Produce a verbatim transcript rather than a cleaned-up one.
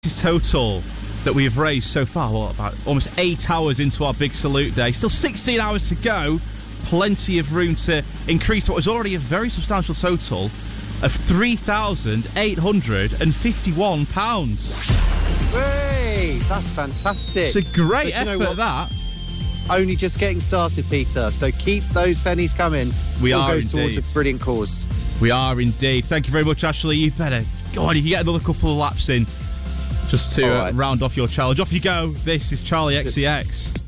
total that we have raised so far. What, about almost eight hours into our big salute day. Still sixteen hours to go. Plenty of room to increase what was already a very substantial total of three thousand eight hundred fifty-one pounds. Hey, that's fantastic. It's a great But you know effort, what? that. Only just getting started, Peter. So keep those pennies coming. We All are goes towards indeed. a brilliant cause. We are indeed. Thank you very much, Ashley. You better go on. You can get another couple of laps in just to All uh, right. round off your challenge. Off you go. This is Charlie X C X.